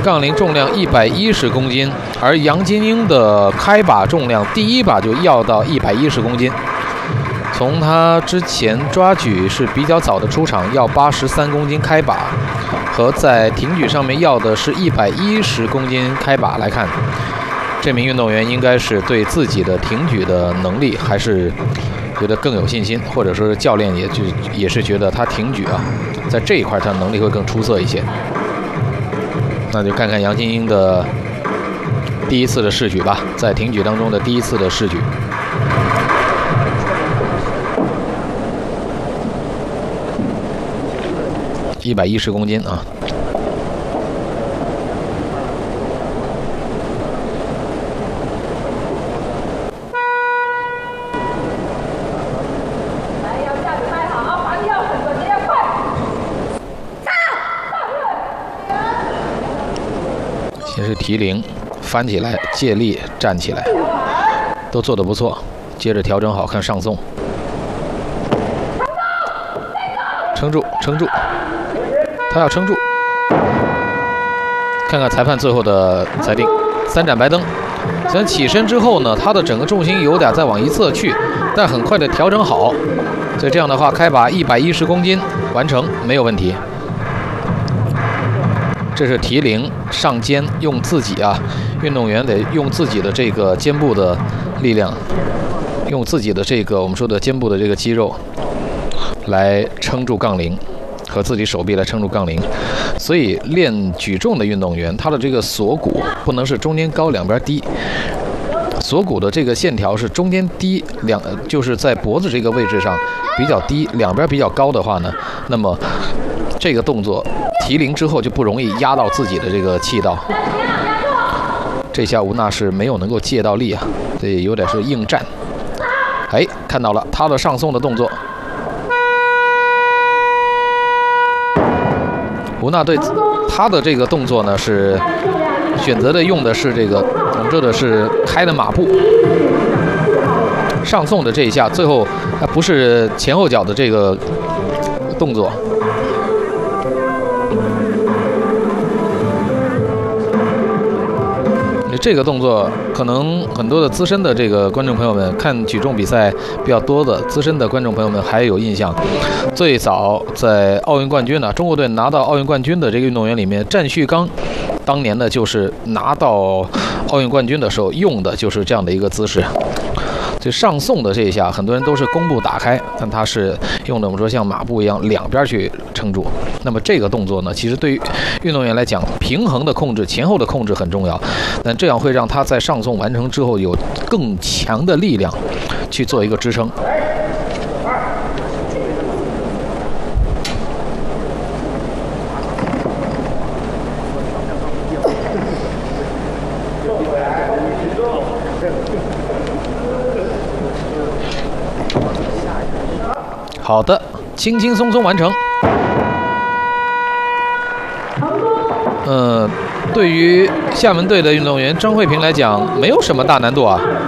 杠铃重量110公斤，而杨金英的开把重量第一把就要到110公斤。从他之前抓举是比较早的出场，要83公斤开把，和在挺举上面要的是110公斤开把来看，这名运动员应该是对自己的挺举的能力还是觉得更有信心，或者说是教练也是觉得他挺举啊，在这一块他能力会更出色一些。那就看看杨金英的第一次的试举吧，在挺举当中的第一次的试举。110公斤啊！先是提铃，翻起来，借力站起来，都做得不错。接着调整好，看上送，撑住，撑住。他要撑住，看看裁判最后的裁定，3盏白灯。虽然起身之后呢，他的整个重心有点再往一侧去，但很快的调整好，所以这样的话，开把110公斤完成没有问题。这是提铃上肩，用自己运动员得用自己的这个肩部的力量，用自己的这个我们说的肩部的这个肌肉来撑住杠铃。和自己手臂来撑住杠铃，所以练举重的运动员，他的这个锁骨不能是中间高两边低，锁骨的这个线条是中间低就是在脖子这个位置上比较低，两边比较高的话呢，那么这个动作提铃之后就不容易压到自己的这个气道。这下吴娜是没有能够借到力啊，所以有点是硬站。哎，看到了他的上送的动作。吴娜对他的这个动作呢，是选择的用的是这个我们说的是开的马步，上送的这一下，最后它不是前后脚的这个动作。这个动作可能很多的资深的这个观众朋友们看举重比赛比较多的资深的观众朋友们还有印象，最早在奥运冠军呢，中国队拿到奥运冠军的这个运动员里面，战旭刚当年呢就是拿到奥运冠军的时候用的就是这样的一个姿势。就上送的这一下，很多人都是弓步打开，但他是用的我们说像马步一样两边去撑住。那么这个动作呢，其实对于运动员来讲，平衡的控制、前后的控制很重要，但这样会让他在上送完成之后有更强的力量去做一个支撑。好的，轻轻松松完成。对于厦门队的运动员张慧萍来讲，没有什么大难度啊。